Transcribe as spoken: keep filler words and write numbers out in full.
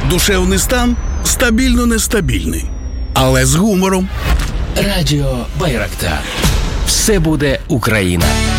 Душевний стан стабільно нестабільний, але з гумором. Радіо Байрактар. Все буде Україна.